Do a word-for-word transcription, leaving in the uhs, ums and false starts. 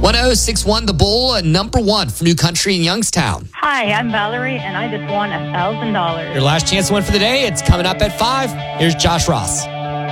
one oh six one The Bull, uh, number one for New Country in Youngstown. Hi, I'm Valerie, and I just won one thousand dollars. Your last chance to win for the day, it's coming up at five. Here's Josh Ross.